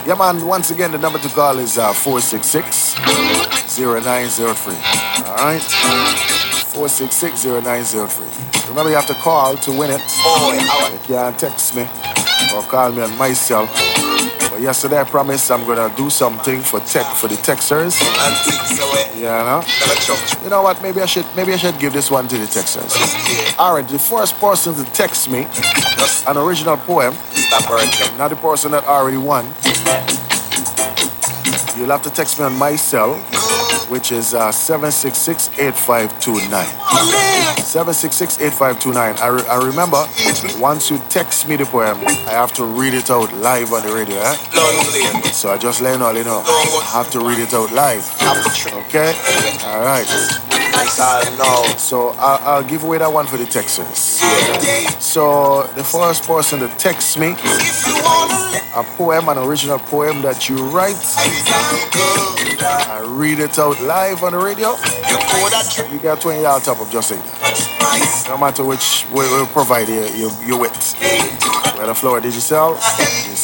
Yeah, man, once again, the number to call is 466-0903. All right? 466-0903. Remember, you have to call to win it. You can't text me or call me on my cell. But yesterday I promised I'm going to do something for the texters. Yeah, you know what? Maybe I should give this one to the texters. All right, the first person to text me an original poem, not the person that already won. You'll have to text me on my cell, which is 766-8529. 766-8529. I remember, once you text me the poem, I have to read it out live on the radio. So I just let you know. I have to read it out live. Okay? All right. So I'll give away that one for the texters. So the first person to text me a poem, an original poem that you write, I read it out live on the radio. You got $20 top up just like that. No matter which way we provide you with. Whether Flower Digital,